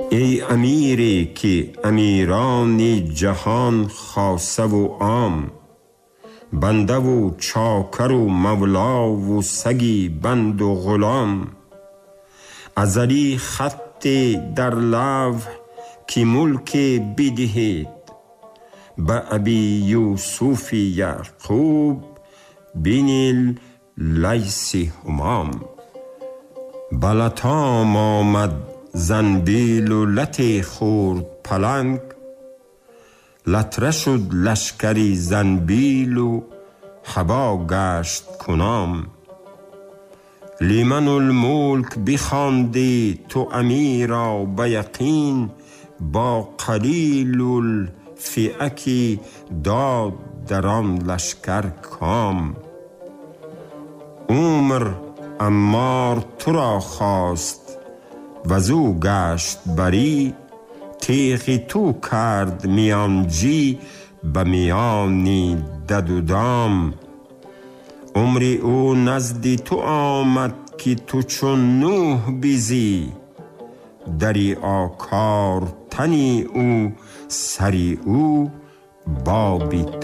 ای امیری که امیران جهان خاصه و عام، بنده و چاکر و مولا و سگی بند و غلام، ازلی خط در لوح که ملک بدهید، به ابی یوسف یعقوب بین لیث همام. بلطام آمد زنبیل و لط خورد پلنگ، لطره شد لشکری زنبیل و هوا گشت کنام. لیمن الملک بخواندی تو امیرا به یقین، با قلیل الفئه که داد در آن لشکر کام. عمر عمار تو را خواست وزو گشت بری، تیغ تو کرد میانجی به میانی دد و دام. عمر او نزد تو آمد که تو چون نوح بیزی، دری آکار تنی او سری او بابی